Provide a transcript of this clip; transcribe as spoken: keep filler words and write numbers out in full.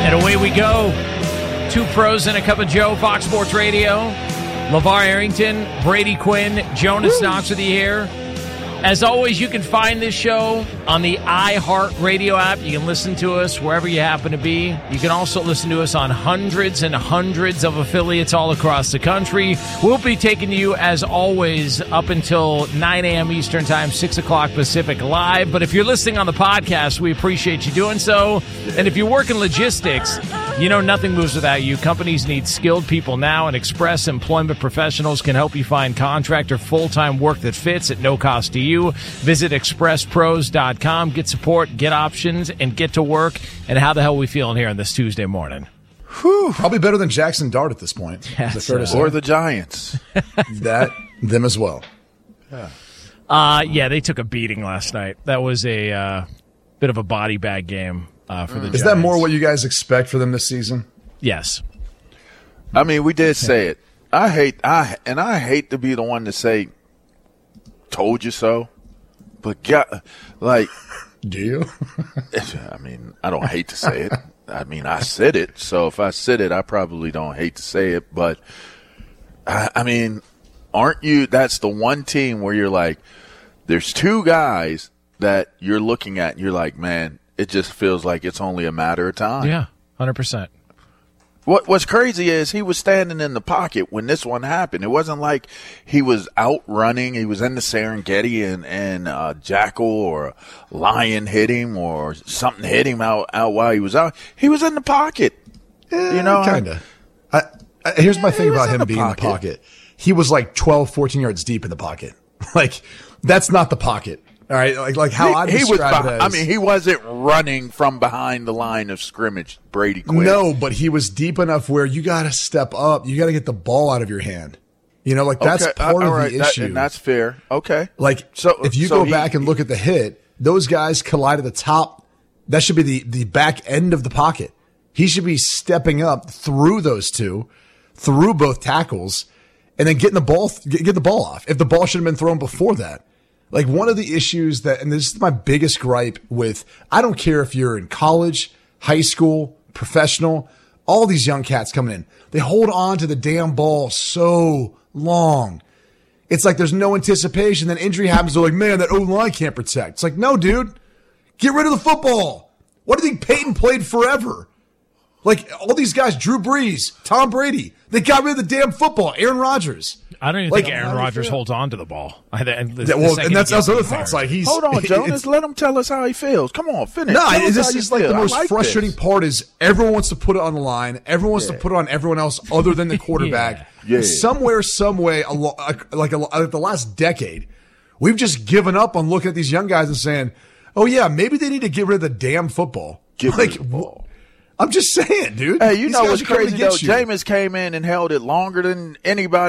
And away we go. Two pros and a cup of Joe, Fox Sports Radio. LeVar Arrington, Brady Quinn, Jonas Woo. Knox with you here. As always, you can find this show on the iHeartRadio app. You can listen to us wherever you happen to be. You can also listen to us on hundreds and hundreds of affiliates all across the country. We'll be taking you, as always, up until nine a.m. Eastern Time, six o'clock Pacific live. But if you're listening on the podcast, we appreciate you doing so. And if you work in logistics, you know nothing moves without you. Companies need skilled people now, and Express Employment Professionals can help you find contract or full-time work that fits at no cost to you. Visit express pros dot com. Get support, get options, and get to work. And how the hell are we feeling here on this Tuesday morning? Whew, probably better than Jackson Dart at this point. Yes, uh, or the Giants. that, them as well. Yeah. Uh, yeah, they took a beating last night. That was a uh, bit of a body bag game uh, for the Giants. Is that more what you guys expect for them this season? Yes. I mean, we did say it. I hate, I and I hate to be the one to say, told you so. But, God, like. Do you? I mean, I don't hate to say it. I mean, I said it. So if I said it, I probably don't hate to say it. But, I, I mean, aren't you – that's the one team where you're like, there's two guys that you're looking at and you're like, man, it just feels like it's only a matter of time. Yeah, one hundred percent. What What's crazy is he was standing in the pocket when this one happened. It wasn't like he was out running. He was in the Serengeti and, and a jackal or a lion hit him or something hit him out, out while he was out. He was in the pocket. Yeah, you know, kind of. I, I, here's my yeah, thing about him being in the pocket. He was like twelve, fourteen yards deep in the pocket. Like, that's not the pocket. All right, like like how I describe he was it behind, as, I mean, he wasn't running from behind the line of scrimmage, Brady Quinn. No, but he was deep enough where you got to step up. You got to get the ball out of your hand. You know, like that's okay, part uh, of right, the that, issue. And that's fair. Okay. Like, so if you so go he, back and look at the hit, those guys collide at the top. That should be the, the back end of the pocket. He should be stepping up through those two, through both tackles, and then getting the ball, get, get the ball off. If the ball should have been thrown before that. Like, one of the issues that, and this is my biggest gripe with, I don't care if you're in college, high school, professional, all these young cats coming in, they hold on to the damn ball so long. It's like there's no anticipation. Then injury happens. They're like, man, that O-line can't protect. It's like, no, dude, get rid of the football. What do you think Peyton played forever? Like, all these guys, Drew Brees, Tom Brady, they got rid of the damn football. Aaron Rodgers. I don't even like, think Aaron Rodgers holds on to the ball. And, the, yeah, well, the and that's that's other thing. It's like he's hold on, Jonas. Let him tell us how he feels. Come on, finish. No, tell this is like the most like frustrating this. part is everyone wants to put it on the line. Everyone wants yeah. to put it on everyone else other than the quarterback. yeah. Yeah. Somewhere, some way, a lo- like a, like the last decade, we've just given up on looking at these young guys and saying, "Oh yeah, maybe they need to get rid of the damn football." Get like, rid of the ball. I'm just saying, dude. Hey, you These know guys what's are coming crazy to get though? you. Jameis came in and held it longer than anybody.